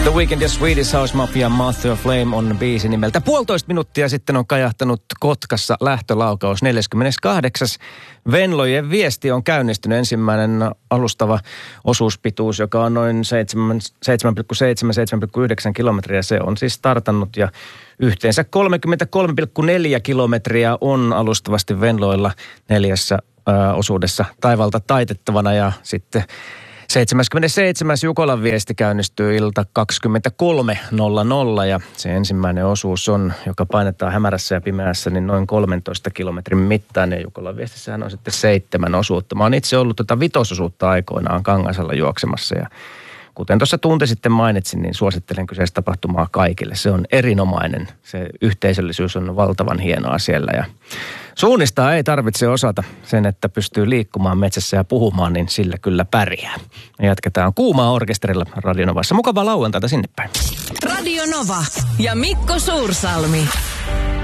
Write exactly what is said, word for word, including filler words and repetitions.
The Weeknd ja Swedish House Mafia Master of Flame on biisi nimeltä. Puolitoista minuuttia sitten on kajahtanut Kotkassa lähtölaukaus neljäskymmeneskahdeksas Venlojen viesti on käynnistynyt. Ensimmäinen alustava osuuspituus, joka on noin seitsemän pilkku seitsemän seitsemän pilkku yhdeksän kilometriä. Se on siis startannut ja yhteensä kolmekymmentäkolme pilkku neljä kilometriä on alustavasti Venloilla neljässä ö, osuudessa taivalta taitettavana ja sitten seitsemäskymmenesseitsemäs Jukolan viesti käynnistyy ilta kaksikymmentäkolme nolla nolla ja se ensimmäinen osuus on, joka painetaan hämärässä ja pimeässä, niin noin kolmentoista kilometrin mittainen. Jukolan viestissähän on sitten seitsemän osuutta. Mä oon itse ollut tuota vitososuutta aikoinaan Kangasalla juoksemassa ja kuten tuossa tunti sitten mainitsin, niin suosittelen kyseistä tapahtumaa kaikille. Se on erinomainen. Se yhteisöllisyys on valtavan hienoa siellä ja suunnistaa ei tarvitse osata sen, että pystyy liikkumaan metsässä ja puhumaan, niin sillä kyllä pärjää. Me jatketaan Kuumaa orkesterilla Radio Novassa. Mukavaa lauantaita sinne päin. Radio Nova ja Mikko Suursalmi.